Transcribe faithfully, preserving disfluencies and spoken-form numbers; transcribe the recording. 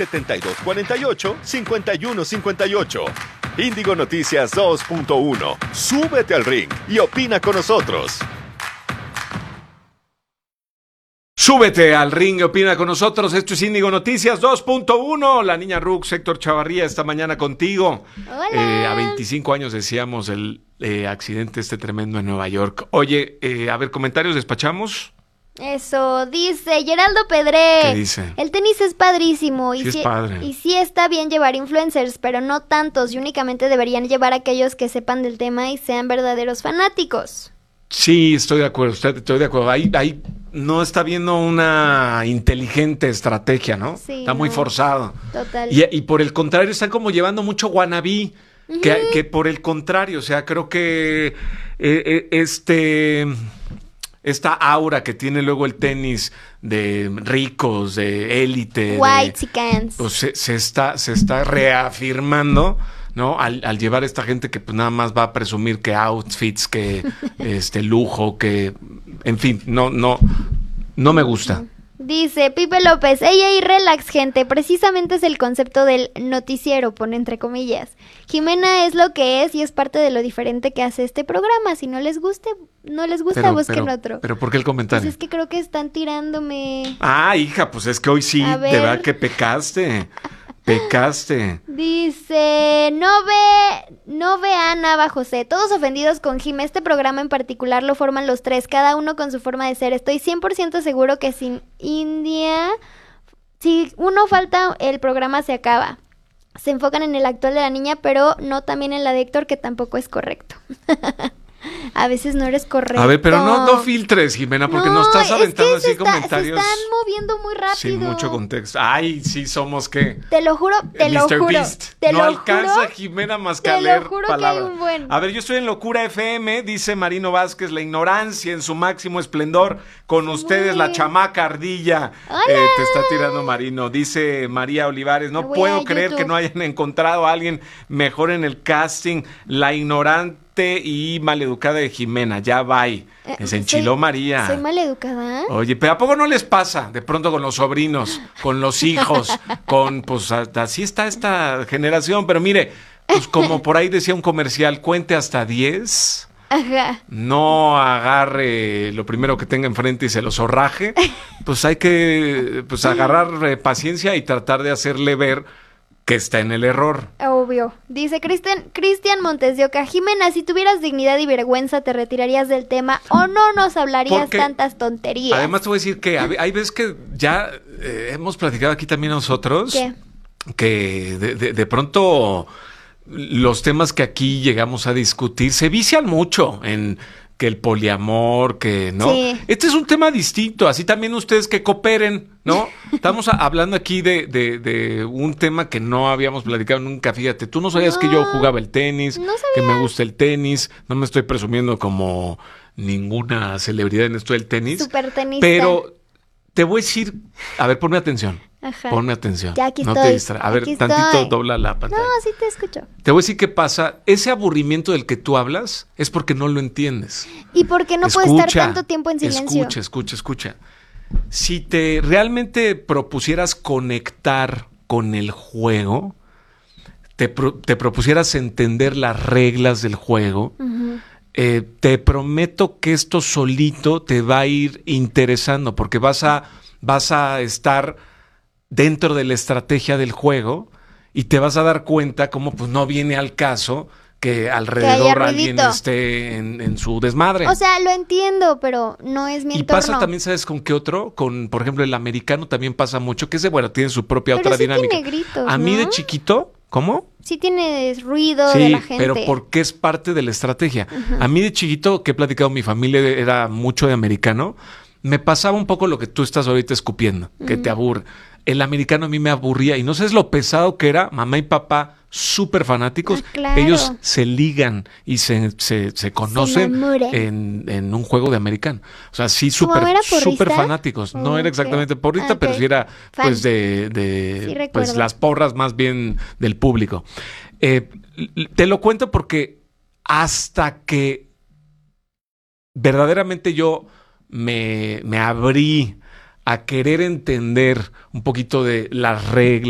setenta y dos cuarenta y ocho, cincuenta y uno cincuenta y ocho. Índigo Noticias dos punto uno. Súbete al ring y opina con nosotros. Súbete al ring y opina con nosotros. Esto es Índigo Noticias dos punto uno. La niña Rux, Héctor Chavarría, esta mañana contigo. Hola. Eh, a veinticinco años decíamos el eh, accidente este tremendo en Nueva York. Oye, eh, a ver, comentarios, despachamos. Eso, dice Geraldo Pedré. ¿Qué dice? El tenis es padrísimo. Y Sí, es padre. Y sí está bien llevar influencers, pero no tantos. Y únicamente deberían llevar a aquellos que sepan del tema y sean verdaderos fanáticos. Sí, estoy de acuerdo, estoy, estoy de acuerdo. Ahí, ahí no está viendo una inteligente estrategia, ¿no? Sí, está muy no. forzado. Total. Y, y por el contrario, están como llevando mucho wannabe. Ujú. Que, que por el contrario, o sea, creo que eh, eh, este... esta aura que tiene luego el tenis de ricos, de élite, White de, Chicans. pues se, se está se está reafirmando, ¿no? Al, al llevar a esta gente que pues nada más va a presumir que outfits, que este lujo, que en fin, no no no me gusta. Dice Pipe López, ey, ey, relax, gente. Precisamente es el concepto del noticiero, pone entre comillas. Jimena es lo que es y es parte de lo diferente que hace este programa. Si no les guste, no les gusta, Pero, busquen pero, otro. pero ¿por qué el comentario? Pues es que creo que están tirándome. Ah, hija, pues es que hoy sí, A de ver. verdad que pecaste. Pecaste. Dice, no ve, no ve a Nava José, todos ofendidos con Jime, este programa en particular lo forman los tres, cada uno con su forma de ser, estoy cien por ciento seguro que sin India, si uno falta, el programa se acaba, se enfocan en el actual de la niña, pero no también en la de Héctor, que tampoco es correcto. A veces no eres correcto. A ver, pero no, no filtres, Jimena, porque No, nos estás es aventando que se así está- comentarios se están moviendo muy rápido. sin mucho contexto. Ay, sí somos qué. Te lo juro, te lo mister juro. Beast. Te no lo alcanza juro. Jimena más que a Te lo leer juro que hay palabras. un buen. A ver, yo estoy en Locura F M, dice Marino Vázquez, la ignorancia en su máximo esplendor. Con ustedes, la bien. chamaca ardilla. Hola. Eh, te está tirando Marino. Dice María Olivares, no Me voy puedo a creer YouTube. que no hayan encontrado a alguien mejor en el casting. La ignorante y maleducada de Jimena. Ya va. Eh, Se enchiló soy- María. ¿Soy maleducada? Oye, pero ¿a poco no les pasa de pronto con los sobrinos, con los hijos, con, pues a- así está esta generación? Pero mire, pues como por ahí decía un comercial, cuente hasta diez, Ajá. no agarre lo primero que tenga enfrente y se lo zorraje, pues hay que pues agarrar eh, paciencia y tratar de hacerle ver que está en el error. Obvio. Dice Cristian Cristian Montes de Oca, Jimena, si tuvieras dignidad y vergüenza, ¿te retirarías del tema o no nos hablarías Porque, tantas tonterías? Además te voy a decir que hay hay veces que ya eh, hemos platicado aquí también nosotros. ¿Qué? Que de, de, de pronto los temas que aquí llegamos a discutir se vician mucho en que el poliamor, que no. Sí. Este es un tema distinto, así también ustedes que cooperen, ¿no? Estamos a- hablando aquí de, de, de un tema que no habíamos platicado nunca, fíjate, tú no sabías No, que yo jugaba el tenis, no que me sabía. gusta el tenis, no me estoy presumiendo como ninguna celebridad en esto del tenis, Súper tenista. pero te voy a decir, a ver, ponme atención. Ajá. Ponme atención. Ya aquí no estoy, te distraigas. A ver, aquí tantito estoy. dobla la No, pantalla. sí te escucho. Te voy a decir qué pasa. Ese aburrimiento del que tú hablas es porque no lo entiendes. ¿Y por qué no puedes estar tanto tiempo en silencio? Escucha, escucha, escucha. Si te realmente propusieras conectar con el juego, te, pro- te propusieras entender las reglas del juego, Ujú. eh, te prometo que esto solito te va a ir interesando porque vas a, vas a estar dentro de la estrategia del juego y te vas a dar cuenta cómo pues no viene al caso que alrededor alguien ruidito. esté en, en su desmadre. O sea, lo entiendo, pero no es mi y entorno. pasa también, ¿sabes con qué otro? Con, por ejemplo, el americano también pasa mucho, que ese, bueno, tiene su propia Pero otra sí dinámica. tiene gritos, A mí ¿no? de chiquito, ¿cómo? Sí tiene ruido de Sí, la gente. pero porque es parte de la estrategia. A mí de chiquito, que he platicado, mi familia era mucho de americano, me pasaba un poco lo que tú estás ahorita escupiendo, que te aburre. El americano a mí me aburría y no sabes lo pesado que era, mamá y papá súper fanáticos, Ah, claro. ellos se ligan y se, se, se conocen enamoran. en, en un juego de americano. O sea, sí, ¿Tu mamá súper era porrista? súper fanáticos. No Oh, era ok. exactamente porrista, Ah, pero ok. sí era Fan. pues de, de Sí, pues recuerdo. las porras más bien del público. Eh, l- te lo cuento porque hasta que verdaderamente yo me, me abrí a querer entender un poquito de las reglas,